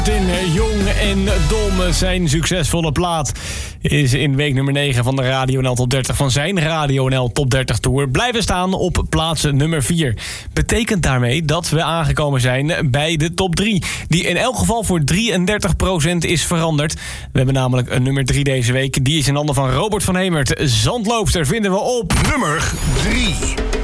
Jong en Dom, zijn succesvolle plaat is in week nummer 9 van de Radio NL Top 30 van zijn Radio NL Top 30 Tour blijven staan op plaats nummer 4. Betekent daarmee dat we aangekomen zijn bij de top 3, die in elk geval voor 33% is veranderd. We hebben namelijk een nummer 3 deze week. Die is in handen van Robert van Hemert. Zandloopster vinden we op nummer 3.